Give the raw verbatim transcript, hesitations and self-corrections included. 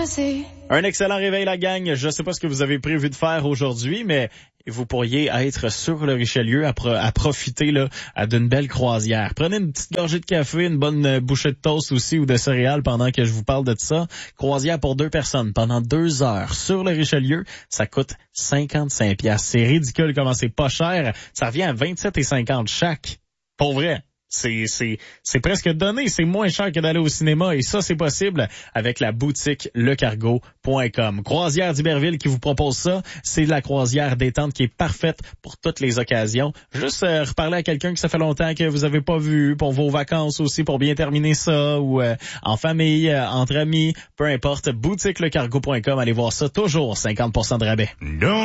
passer. Un excellent réveil, la gang. Je ne sais pas ce que vous avez prévu de faire aujourd'hui, mais vous pourriez être sur le Richelieu à, pro- à profiter là d'une belle croisière. Prenez une petite gorgée de café, une bonne bouchée de toast aussi ou de céréales pendant que je vous parle de ça. Croisière pour deux personnes pendant deux heures sur le Richelieu. Ça coûte cinquante-cinq piastres. C'est ridicule comment c'est pas cher. Ça revient à vingt-sept et cinquante chaque. Pour vrai. C'est, c'est, c'est presque donné. C'est moins cher que d'aller au cinéma et ça, c'est possible avec la boutique le cargo point com. Croisière d'Iberville qui vous propose ça. C'est la croisière détente qui est parfaite pour toutes les occasions. Juste euh, reparler à quelqu'un que ça fait longtemps que vous avez pas vu pour vos vacances aussi, pour bien terminer ça ou euh, en famille, euh, entre amis, peu importe. boutique le cargo point com. Allez voir ça. Toujours cinquante pour cent de rabais. Don't